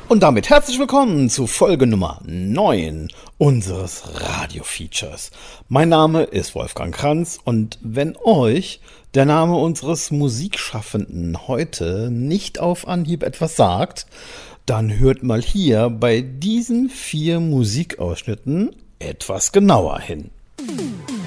Und damit herzlich willkommen zu Folge Nummer 9 unseres Radio-Features. Mein Name ist Wolfgang Kranz und wenn euch der Name unseres Musikschaffenden heute nicht auf Anhieb etwas sagt, dann hört mal hier bei diesen 4 Musikausschnitten etwas genauer hin.